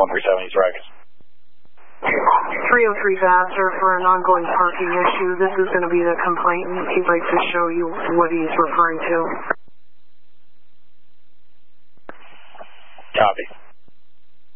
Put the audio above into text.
137, he's Ragus. 303 Vassar for an ongoing parking issue. This is going to be the complainant. He'd like to show you what he's referring to. Copy.